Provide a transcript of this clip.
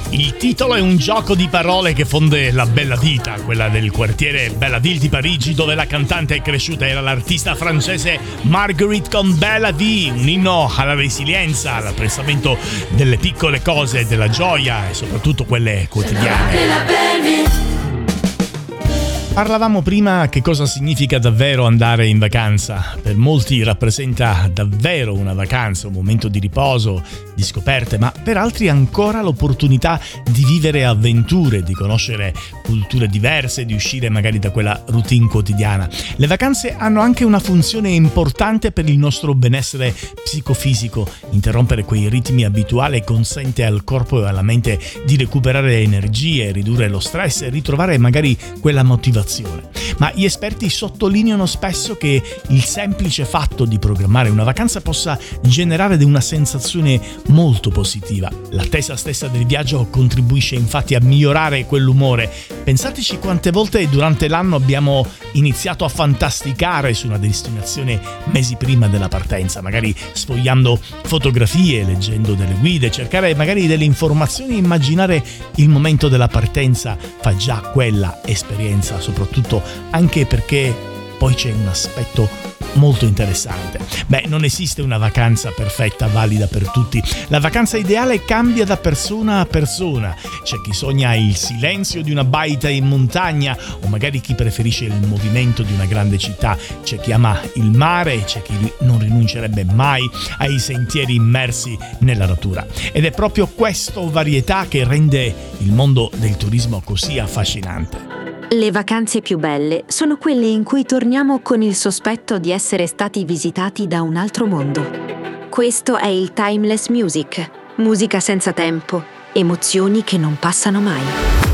Il titolo è un gioco di parole che fonde la bella vita, quella del quartiere Belleville di Parigi, dove la cantante è cresciuta. Era l'artista francese Marguerite con Bella Vie, un inno alla resilienza, all'apprezzamento delle piccole cose, della gioia e soprattutto quelle quotidiane. Parlavamo prima che cosa significa davvero andare in vacanza. Per molti rappresenta davvero una vacanza, un momento di riposo, di scoperte, ma per altri ancora l'opportunità di vivere avventure, di conoscere culture diverse, di uscire magari da quella routine quotidiana. Le vacanze hanno anche una funzione importante per il nostro benessere psicofisico. Interrompere quei ritmi abituali consente al corpo e alla mente di recuperare energie, ridurre lo stress e ritrovare magari quella motivazione. Ma gli esperti sottolineano spesso che il semplice fatto di programmare una vacanza possa generare una sensazione molto positiva. L'attesa stessa del viaggio contribuisce infatti a migliorare quell'umore. Pensateci quante volte durante l'anno abbiamo iniziato a fantasticare su una destinazione mesi prima della partenza, magari sfogliando fotografie, leggendo delle guide, cercare magari delle informazioni, immaginare il momento della partenza fa già quella esperienza, soprattutto anche perché poi c'è un aspetto molto interessante. Non esiste una vacanza perfetta, valida per tutti. La vacanza ideale cambia da persona a persona. C'è chi sogna il silenzio di una baita in montagna o magari chi preferisce il movimento di una grande città. C'è chi ama il mare, c'è chi non rinuncerebbe mai ai sentieri immersi nella natura. Ed è proprio questa varietà che rende il mondo del turismo così affascinante. Le vacanze più belle sono quelle in cui torniamo con il sospetto di essere stati visitati da un altro mondo. Questo è il Timeless Music, musica senza tempo, emozioni che non passano mai.